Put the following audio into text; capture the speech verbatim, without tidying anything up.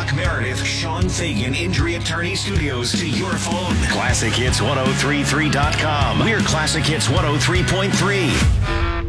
Brock Meredith, Sean Fagan Injury Attorney Studios to your phone. classic hits ten thirty-three dot com. We're Classic Hits one oh three point three.